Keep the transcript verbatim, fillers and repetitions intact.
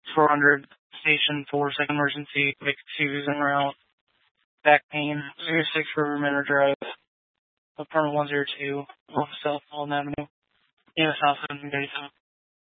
four hundred, station four, second emergency, Vic two's en route. Back pain, zero six River Manor Drive, apartment one zero two, off South Fulton Avenue. Yeah, South seven thirty-seven.